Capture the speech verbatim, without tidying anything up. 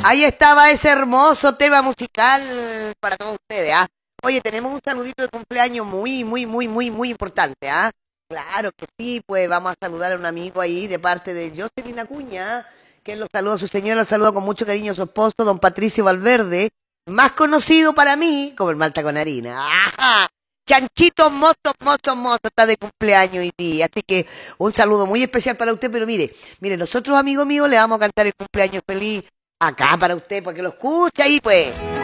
Ahí estaba ese hermoso tema musical para todos ustedes, ¿ah? Oye, tenemos un saludito de cumpleaños muy, muy, muy, muy, muy importante, ¿ah? Claro que sí, pues vamos a saludar a un amigo ahí de parte de Jocelyn Acuña, que él lo saluda a su señora, lo saluda con mucho cariño a su esposo, don Patricio Valverde, más conocido para mí como el Malta con harina. ¡Ajá! Chanchito Mozo, Mozo, Mozo está de cumpleaños hoy día, así que un saludo muy especial para usted, pero mire, mire, nosotros amigos míos le vamos a cantar el cumpleaños feliz acá para usted, porque lo escucha ahí, pues.